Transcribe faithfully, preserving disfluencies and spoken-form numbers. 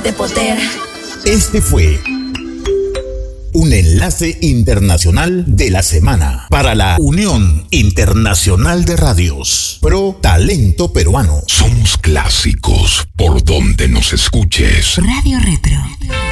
de poder. Este fue un enlace internacional de la semana para la Unión Internacional de Radios Pro Talento Peruano. Somos clásicos por donde nos escuches. Radio Retro.